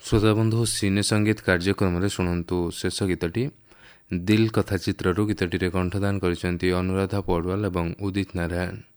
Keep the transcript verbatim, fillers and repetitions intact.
ଶ୍ରୋତାବନ୍ଧୁ ସିନେ ସଙ୍ଗୀତ କାର୍ଯ୍ୟକ୍ରମରେ ଶୁଣନ୍ତୁ ଶେଷ ଗୀତଟି ଦିଲ୍ କଥା ଚିତ୍ରରୁ। ଗୀତଟିରେ କଣ୍ଠଦାନ କରିଛନ୍ତି ଅନୁରାଧା ପୌଡୱାଲ ଏବଂ ଉଦିତ ନାରାୟଣ।